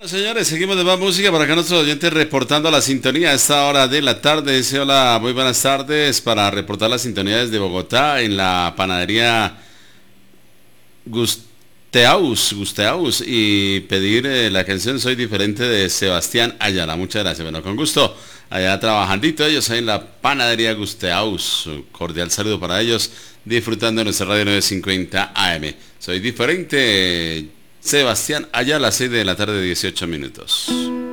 Señores, seguimos de más música. Por acá nuestros oyentes reportando la sintonía a esta hora de la tarde. Dice hola, muy buenas tardes para reportar la sintonía desde Bogotá en la panadería Gusteaus y pedir la canción Soy Diferente de Sebastián Ayala. Muchas gracias. Bueno, con gusto. Allá trabajandito ellos ahí en la panadería Gusteaus. Un cordial saludo para ellos disfrutando de nuestra radio 950 AM. Soy Diferente. Sebastián Ayala, 6 de la tarde, 18 minutos.